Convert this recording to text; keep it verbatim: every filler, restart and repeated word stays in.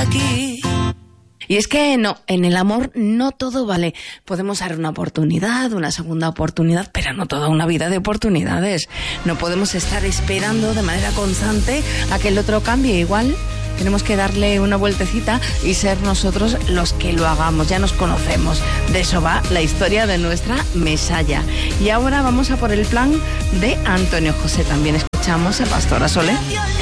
aquí. Y es que no, en el amor no todo vale. Podemos dar una oportunidad, una segunda oportunidad, pero no toda una vida de oportunidades. No podemos estar esperando de manera constante a que el otro cambie. Igual tenemos que darle una vueltecita y ser nosotros los que lo hagamos. Ya nos conocemos. De eso va la historia de nuestra Mesalla. Y ahora vamos a por el plan de Antonio José. También escuchamos a Pastora Soler.